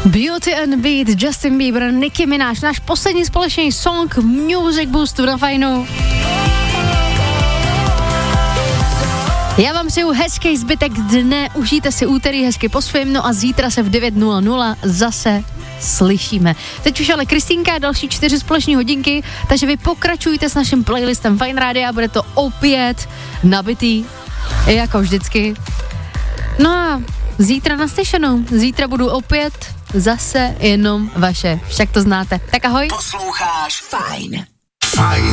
Beauty and Beat, Justin Bieber, Nicki Minaj, náš poslední společný song Music Boostu na Fajnu. Já vám přeju hezký zbytek dne, užijte si úterý hezky po svým, no a zítra se v 9:00 zase slyšíme. Teď už ale Kristýnka, další 4 společné hodinky, takže vy pokračujte s naším playlistem Fajn Rádia, bude to opět nabitý, jako vždycky. No a zítra naslyšenou, zítra budu opět zase jenom vaše, však to znáte. Tak ahoj. Posloucháš Fajn. Fajn